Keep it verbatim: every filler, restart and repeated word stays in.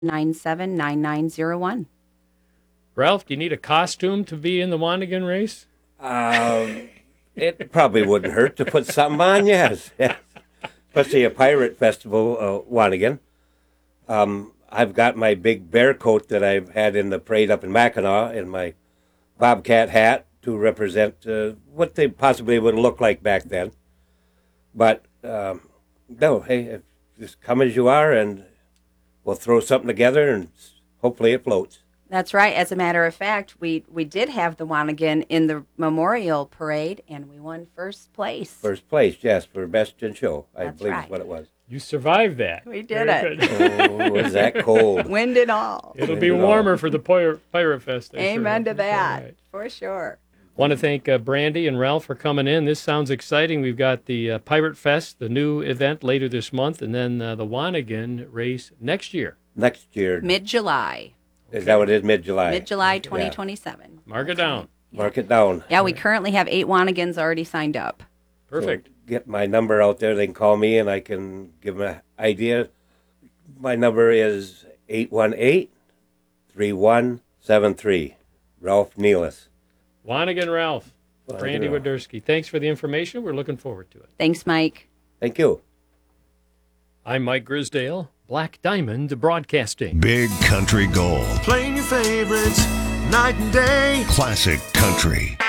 nine seven nine nine zero one. Ralph, do you need a costume to be in the Wanigan race? Um, it probably wouldn't hurt to put something on, yes. yes. Especially a pirate festival, uh, Wanigan. Um, I've got my big bear coat that I've had in the parade up in Mackinac and my bobcat hat to represent uh, what they possibly would look like back then. But, um, no, hey, just come as you are and we'll throw something together and hopefully it floats. That's right. As a matter of fact, we, we did have the Wanigan in the Memorial Parade, and we won first place. First place, yes, for Best in Show, I That's believe right. is what it was. You survived that. We did Very it. good. Oh, was that cold? Wind and all. It'll Wind be and all. warmer for the Pirate, Pirate Fest. I Amen sure to hope. that, All right. for sure. Want to thank uh, Brandy and Ralph for coming in. This sounds exciting. We've got the uh, Pirate Fest, the new event later this month, and then uh, the Wanigan race next year. Next year. Mid-July. Is that what it is? Mid-July? Mid-July twenty twenty-seven. Mark it down. Mark it down. Yeah, we currently have eight Wanigans already signed up. Perfect. So get my number out there. They can call me and I can give them an idea. My number is eight one eight, three one seven three. Ralph Nealis. Wanigan Ralph. Wanigan Brandy Ralph. Wadersky. Thanks for the information. We're looking forward to it. Thanks, Mike. Thank you. I'm Mike Grisdale, Black Diamond Broadcasting. Big Country Gold. Playing your favorites night and day. Classic Country.